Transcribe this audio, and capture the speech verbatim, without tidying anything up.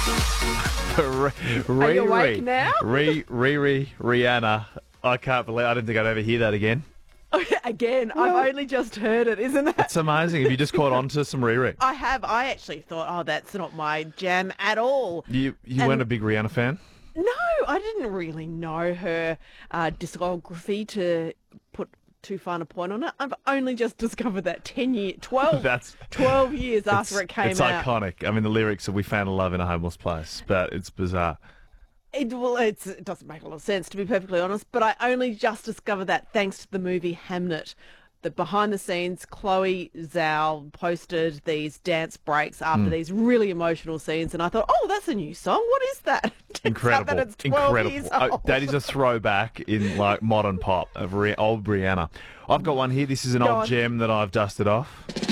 Are you awake now? Re, re, re, Rihanna. I can't believe I didn't think I'd ever hear that again. Again, Well, I've only just heard it, isn't that? It's amazing. Have you just caught on to some Riri? I have. I actually thought, oh, that's not my jam at all. You you And- weren't a big Rihanna fan? No, I didn't really know her uh, discography to put too fine a point on it. I've only just discovered that ten year, twelve, That's twelve years after it came it's out. iconic. I mean, the lyrics are "We found love in a homeless place," but it's bizarre. It, well, it's, it doesn't make a lot of sense, to be perfectly honest, but I only just discovered that thanks to the movie Hamnet. The behind the scenes, Chloe Zhao posted these dance breaks after Mm. these really emotional scenes, and I thought, oh, that's a new song. What is that? Turns out Incredible, that it's twelve incredible. years Oh, old. that is a throwback in like modern pop of Ri- old Rihanna. I've got one here. This is an Go old on. gem that I've dusted off.